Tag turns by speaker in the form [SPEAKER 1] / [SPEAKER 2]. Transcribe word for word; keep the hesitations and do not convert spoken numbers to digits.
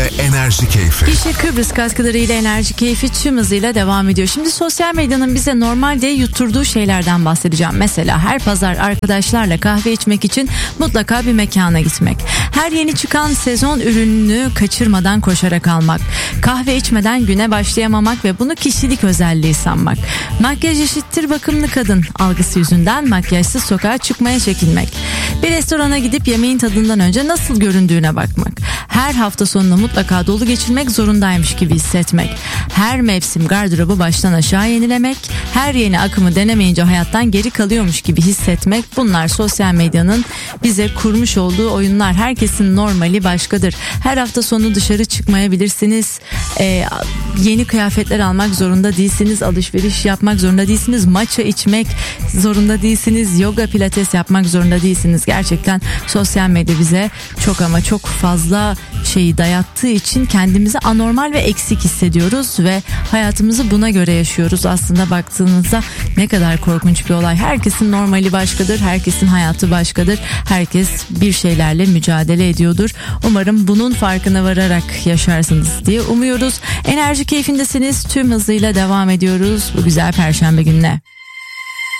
[SPEAKER 1] Enerji Keyfi.
[SPEAKER 2] İşte Kıbrıs katkıları ile Enerji Keyfi tüm hızıyla devam ediyor. Şimdi sosyal medyanın bize normalde yutturduğu şeylerden bahsedeceğim. Mesela her pazar arkadaşlarla kahve içmek için mutlaka bir mekana gitmek. Her yeni çıkan sezon ürününü kaçırmadan koşarak almak. Kahve içmeden güne başlayamamak ve bunu kişilik özelliği sanmak. Makyaj eşittir bakımlı kadın algısı yüzünden makyajsız sokağa çıkmaya çekinmek. Bir restorana gidip yemeğin tadından önce nasıl göründüğüne bakmak. Her hafta sonunu mutlaka dolu geçirmek zorundaymış gibi hissetmek. Her mevsim gardırobu baştan aşağı yenilemek. Her yeni akımı denemeyince hayattan geri kalıyormuş gibi hissetmek. Bunlar sosyal medyanın bize kurmuş olduğu oyunlar. Herkesin normali başkadır. Her hafta sonu dışarı çıkmayabilirsiniz. Ee, yeni kıyafetler almak zorunda değilsiniz. Alışveriş yapmak zorunda değilsiniz. Matcha içmek zorunda değilsiniz. Yoga, pilates yapmak zorunda değilsiniz. Gerçekten sosyal medya bize çok ama çok fazla şeyi dayattığı için kendimizi anormal ve eksik hissediyoruz ve hayatımızı buna göre yaşıyoruz. Aslında baktığınızda ne kadar korkunç bir olay. Herkesin normali başkadır, herkesin hayatı başkadır. Herkes bir şeylerle mücadele ediyordur. Umarım bunun farkına vararak yaşarsınız diye umuyoruz. Enerji keyfindesiniz. Tüm hızıyla devam ediyoruz bu güzel perşembe gününe.